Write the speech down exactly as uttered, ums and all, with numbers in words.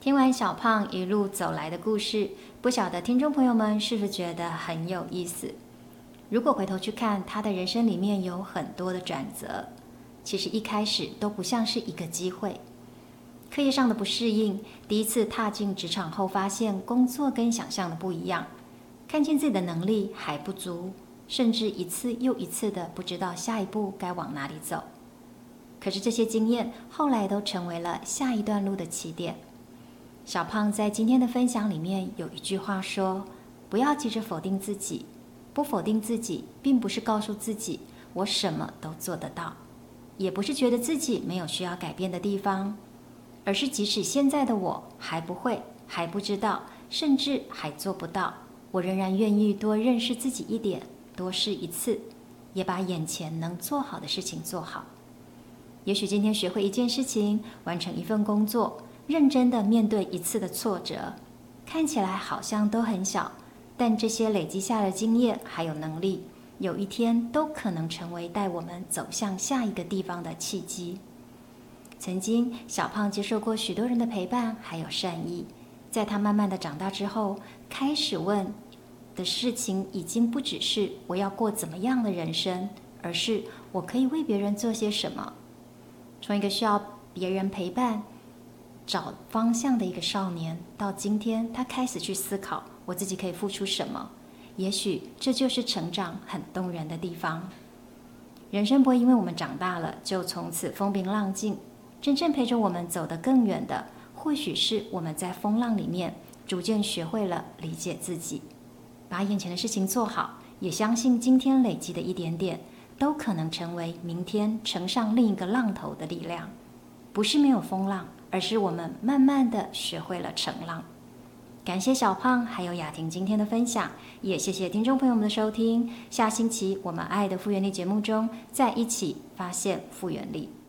听完小胖一路走来的故事，不晓得听众朋友们是不是觉得很有意思？如果回头去看他的人生里面有很多的转折，其实一开始都不像是一个机会。课业上的不适应，第一次踏进职场后发现工作跟想象的不一样，看见自己的能力还不足，甚至一次又一次的不知道下一步该往哪里走。可是这些经验后来都成为了下一段路的起点。小胖在今天的分享里面有一句话说，不要急着否定自己，不否定自己并不是告诉自己我什么都做得到，也不是觉得自己没有需要改变的地方，而是即使现在的我还不会，还不知道，甚至还做不到，我仍然愿意多认识自己一点，多试一次，也把眼前能做好的事情做好。也许今天学会一件事情，完成一份工作，认真的面对一次的挫折，看起来好像都很小，但这些累积下的经验还有能力，有一天都可能成为带我们走向下一个地方的契机。曾经小胖接受过许多人的陪伴还有善意，在他慢慢的长大之后，开始问的事情已经不只是我要过怎么样的人生，而是我可以为别人做些什么。从一个需要别人陪伴找方向的一个少年，到今天他开始去思考我自己可以付出什么，也许这就是成长很动人的地方。人生不会因为我们长大了就从此风平浪静，真正陪着我们走得更远的，或许是我们在风浪里面逐渐学会了理解自己，把眼前的事情做好，也相信今天累积的一点点都可能成为明天乘上另一个浪头的力量。不是没有风浪，而是我们慢慢的学会了乘浪。感谢小胖还有雅婷今天的分享，也谢谢听众朋友们的收听。下星期我们爱的复原力节目中再一起发现复原力。